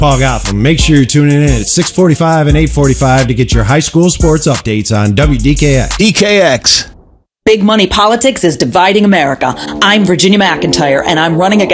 Paul Gotham. Make sure you're tuning in at 6:45 and 8:45 to get your high school sports updates on WDKX. DKX. Big money politics is dividing America. I'm Virginia McIntyre, and I'm running against